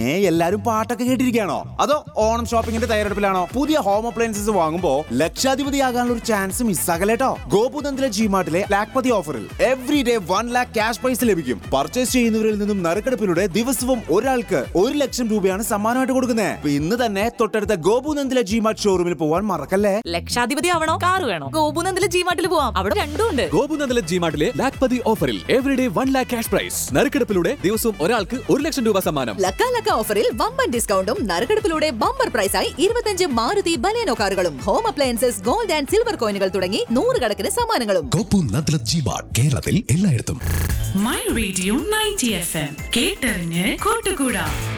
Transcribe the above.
എല്ലാരും പാട്ടൊക്കെ കേട്ടിരിക്കുകയാണോ? അതോ ഓണം ഷോപ്പിംഗിന്റെ തയ്യാറെടുപ്പിലാണോ? പുതിയ ഹോം അപ്ലയൻസസ് വാങ്ങുമ്പോ ലക്ഷാധിപതിയാകാനുള്ള ഒരു ചാൻസ് മിസ്സാകലേട്ടോ. ഗോപുനന്ദിലെ ജിമാർട്ടിലെ ലാഖ്പതി ഓഫറിൽ every day 1 lakh cash prize ലഭിക്കും. പർച്ചേസ് ചെയ്യുന്നവരിൽ നിന്നും നറുക്കെടുപ്പിലൂടെ ദിവസവും ഒരാൾക്ക് 1 ലക്ഷം രൂപയാണ് സമ്മാനമായിട്ട് കൊടുക്കുന്നത്. ഇന്ന് തന്നെ തൊട്ടടുത്ത ഗോപുനന്ദിലെ ജിമാർട്ട് ഷോറൂമിൽ പോവാൻ മറക്കല്ലേ. ലക്ഷാധിപതി ആവണോ, കാർ വേണോ? ഗോപുനന്ദിലെ ജിമാർട്ടിൽ പോവാം, അവിടെ രണ്ടും ഉണ്ട്. ഗോപുനന്ദിലെ ജിമാർട്ടിലെ ലാഖ്പതി ഓഫറിൽ every day 1 lakh cash prize, നറുക്കെടുപ്പിലൂടെ ദിവസവും ഒരാൾക്ക് 1 ലക്ഷം രൂപ സമ്മാനം. ലക്ക ഓഫറിൽ വമ്പൻ ഡിസ്കൗണ്ടും നറുക്കെടുപ്പിലൂടെ ബമ്പർ പ്രൈസായി 25 മാരുതി ബലേനോ കാറുകളും home appliances, gold and silver കോയിനുകൾ തുടങ്ങി 100 കണക്കിന് സമ്മാനങ്ങളും. ഗോപുനന്ദിലെ ജിമാർട്ട് കേരളത്തിൽ എല്ലായിടത്തും. മൈ റേഡിയോ 90 FM കേട്ടറിഞ്ഞ് കൂട്ടുകൂടാ.